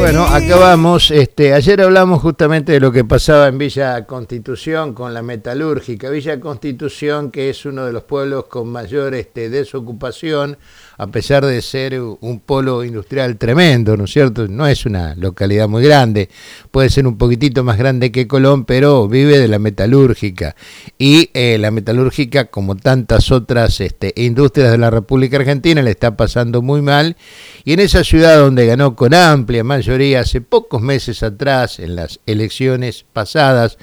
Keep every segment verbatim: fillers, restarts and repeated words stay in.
Bueno, acabamos. Este, ayer hablamos justamente de lo que pasaba en Villa Constitución con la metalúrgica. Villa Constitución, que es uno de los pueblos con mayor este, desocupación, a pesar de ser un polo industrial tremendo, ¿no es cierto? No es una localidad muy grande, puede ser un poquitito más grande que Colón, pero vive de la metalúrgica. Y eh, la metalúrgica, como tantas otras este, industrias de la República Argentina, le está pasando muy mal. Y en esa ciudad donde ganó con amplia mayoría hace pocos meses atrás, en las elecciones pasadas,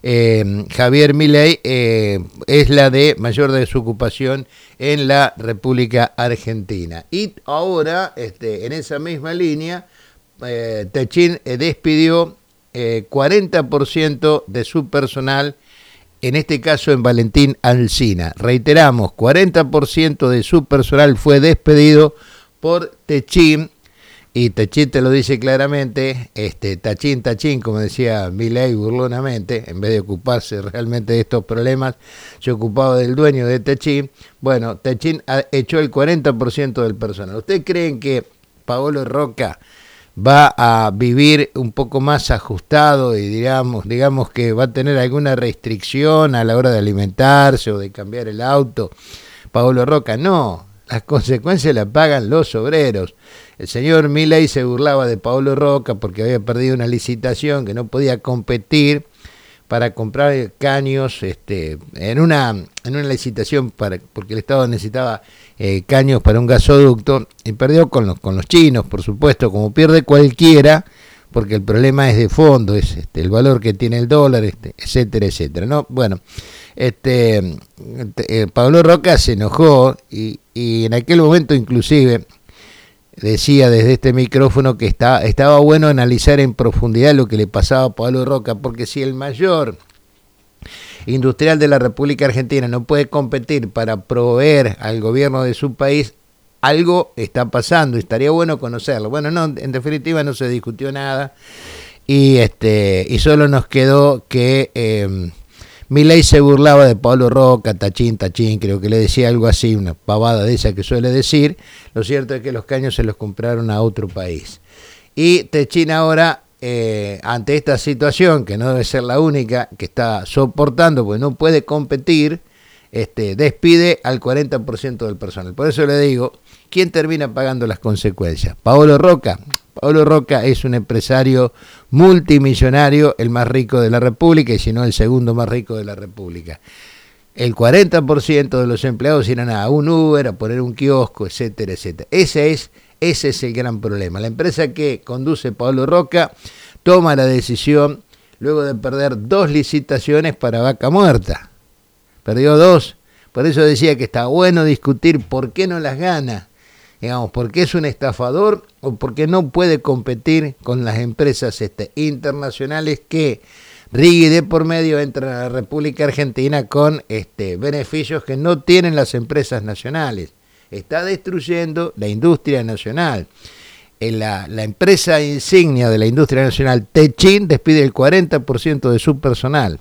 eh, Javier Milei, eh, es la de mayor desocupación en la República Argentina. Y ahora, este, en esa misma línea, eh, Techin eh, despidió eh, cuarenta por ciento de su personal, en este caso en Valentín Alsina. Reiteramos, cuarenta por ciento de su personal fue despedido por Techin, y Techin te lo dice claramente, este, tachín, tachín, como decía Milei burlonamente, en vez de ocuparse realmente de estos problemas, se ocupaba del dueño de Techin. Bueno, Techin echó el cuarenta por ciento del personal. ¿Ustedes creen que Paolo Roca va a vivir un poco más ajustado y digamos, digamos que va a tener alguna restricción a la hora de alimentarse o de cambiar el auto? Paolo Roca no. Las consecuencias las pagan los obreros. El señor Milei se burlaba de Paolo Roca porque había perdido una licitación, que no podía competir para comprar caños este, en una en una licitación para, porque el Estado necesitaba eh, caños para un gasoducto, y perdió con los con los chinos, por supuesto, como pierde cualquiera, porque el problema es de fondo, es este, el valor que tiene el dólar, este, etcétera, etcétera. No, bueno, este, eh, Paolo Roca se enojó y, y en aquel momento inclusive decía desde este micrófono que está, estaba bueno analizar en profundidad lo que le pasaba a Paolo Roca, porque si el mayor industrial de la República Argentina no puede competir para proveer al gobierno de su país, algo está pasando, estaría bueno conocerlo. Bueno, no, en definitiva no se discutió nada, y este y solo nos quedó que eh, Milei se burlaba de Paolo Roca, tachín, tachín, creo que le decía algo así, una pavada de esa que suele decir. Lo cierto es que los caños se los compraron a otro país. Y Techin ahora, eh, ante esta situación, que no debe ser la única que está soportando, porque no puede competir, este, despide al cuarenta por ciento del personal. Por eso le digo, ¿quién termina pagando las consecuencias? Paolo Roca. Paolo Roca es un empresario multimillonario, el más rico de la República, y si no el segundo más rico de la República. El cuarenta por ciento de los empleados irán a un Uber, a poner un kiosco, etcétera, etcétera. Ese es, ese es el gran problema. La empresa que conduce Paolo Roca toma la decisión, luego de perder dos licitaciones para Vaca Muerta. Perdió dos. Por eso decía que está bueno discutir por qué no las gana. Digamos, porque es un estafador o porque no puede competir con las empresas este, internacionales que rigui de por medio entran a la República Argentina con este, beneficios que no tienen las empresas nacionales. Está destruyendo la industria nacional. En la, la empresa insignia de la industria nacional, Techin, despide el cuarenta por ciento de su personal.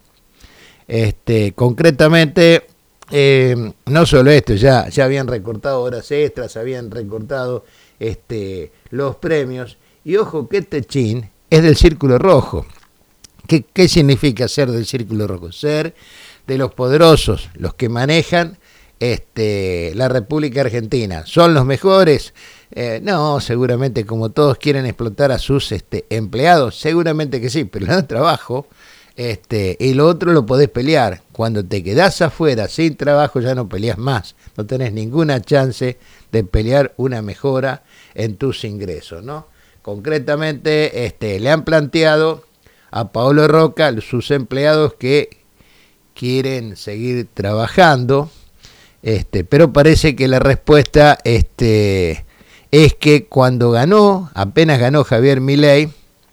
Este, concretamente... Eh, no solo esto, ya, ya habían recortado horas extras, habían recortado este, los premios, y ojo que Techin es del Círculo Rojo. ¿Qué, ¿Qué significa ser del Círculo Rojo? Ser de los poderosos, los que manejan este, la República Argentina. ¿Son los mejores? Eh, no, seguramente, como todos quieren explotar a sus este, empleados, seguramente que sí, pero no dan trabajo. Este, y lo otro lo podés pelear. Cuando te quedás afuera sin trabajo ya no peleas más, no tenés ninguna chance de pelear una mejora en tus ingresos, ¿no? Concretamente este, le han planteado a Paolo Roca, sus empleados, que quieren seguir trabajando, este, pero parece que la respuesta este, es que cuando ganó, apenas ganó Javier Milei,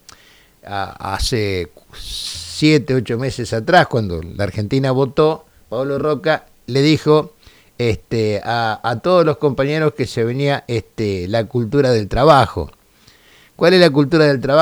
a, hace siete, ocho meses atrás, cuando la Argentina votó, Paolo Roca le dijo este, a, a todos los compañeros que se venía este, la cultura del trabajo. ¿Cuál es la cultura del trabajo?